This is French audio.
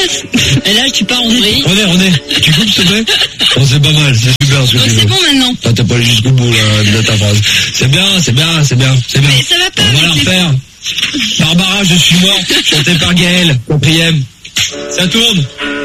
Et là, tu pars en vrille. René, tu coupes s'il te plaît? Oh, c'est pas mal, c'est super ce que tu veux. C'est bon maintenant. Ah, t'as pas allé jusqu'au bout là, de ta phrase. C'est bien. Mais ça va pas. On va la refaire. Barbara, je suis mort, chanté par Gaël, 4e. Ça tourne.